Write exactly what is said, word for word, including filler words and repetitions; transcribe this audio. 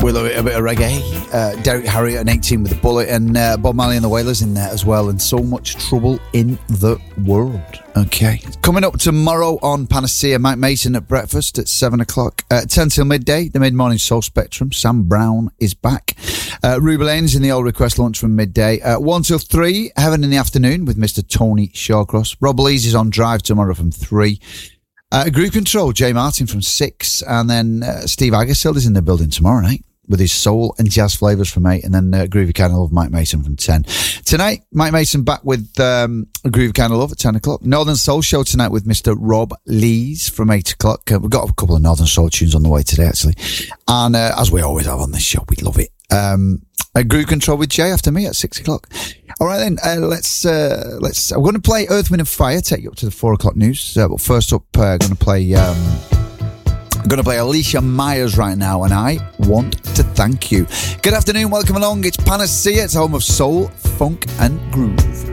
We love it, a bit of reggae. Uh, Derek Harriott and eighteen with the Bullet, and uh, Bob Marley and the Wailers in there as well, and So Much Trouble in the World. Okay. Coming up tomorrow on Panacea, Mike Mason at breakfast at seven o'clock. Uh, ten till midday, the mid-morning Soul Spectrum. Sam Brown is back. Uh, Ruby Lane's in the Old Request lunch from midday. Uh, one till three, Heaven in the Afternoon with Mister Tony Shawcross. Rob Lees is on Drive tomorrow from three. Uh, Group Control, Jay Martin from six. And then uh, Steve Agassill is in the building tomorrow night with his soul and jazz flavours from eight, and then uh, Groovy Kind of Love, Mike Mason from ten. Tonight, Mike Mason back with um, Groovy Kind of Love at ten o'clock. Northern Soul Show tonight with Mister Rob Lees from eight o'clock. Uh, we've got a couple of Northern Soul tunes on the way today, actually. And uh, as we always have on this show, we love it. Um, uh, Groove Control with Jay after me at six o'clock. All right, then, uh, let's, uh, let's, I'm going to play Earth, Wind and Fire, take you up to the four o'clock news. Uh, but first up, I'm uh, going to play... Um, I'm going to play Alicia Myers right now, and I Want to Thank You. Good afternoon, welcome along. It's Panacea, it's home of soul, funk, and groove.